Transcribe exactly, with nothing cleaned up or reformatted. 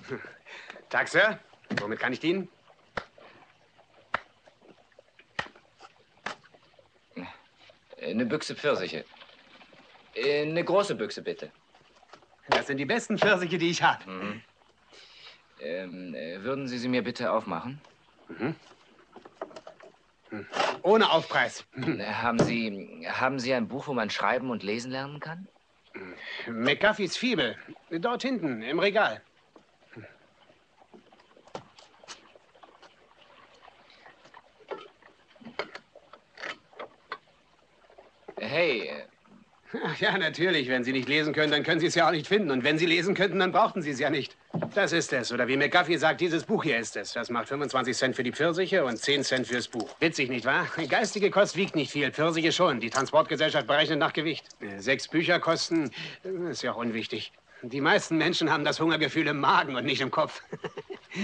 Tag, Sir. Womit kann ich dienen? Eine Büchse Pfirsiche. Eine große Büchse, bitte. Das sind die besten Pfirsiche, die ich habe. Mhm. Ähm, äh, würden Sie sie mir bitte aufmachen? Mhm. Ohne Aufpreis. Äh, haben Sie, haben Sie ein Buch, wo man schreiben und lesen lernen kann? McGuffeys Fibel. Dort hinten, im Regal. Hey. äh, Ach ja, natürlich. Wenn Sie nicht lesen können, dann können Sie es ja auch nicht finden. Und wenn Sie lesen könnten, dann brauchten Sie es ja nicht. Das ist es. Oder wie McGuffey sagt, dieses Buch hier ist es. Das macht fünfundzwanzig Cent für die Pfirsiche und zehn Cent fürs Buch. Witzig, nicht wahr? Geistige Kost wiegt nicht viel, Pfirsiche schon. Die Transportgesellschaft berechnet nach Gewicht. Äh, Sechs Bücher kosten, äh, ist ja auch unwichtig. Die meisten Menschen haben das Hungergefühl im Magen und nicht im Kopf.